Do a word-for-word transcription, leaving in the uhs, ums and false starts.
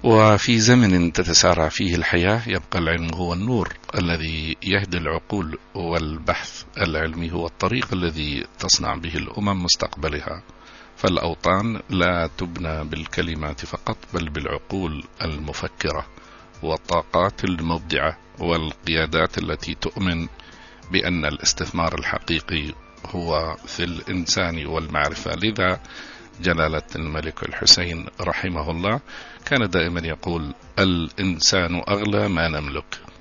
وفي زمن تتسارع فيه الحياة يبقى العلم هو النور الذي يهدي العقول، والبحث العلمي هو الطريق الذي تصنع به الأمم مستقبلها. فالأوطان لا تبنى بالكلمات فقط، بل بالعقول المفكرة والطاقات المبدعة والقيادات التي تؤمن بأن الاستثمار الحقيقي هو في الإنسان والمعرفة. لذا جلالة الملك الحسين رحمه الله كان دائما يقول: الإنسان أغلى ما نملك.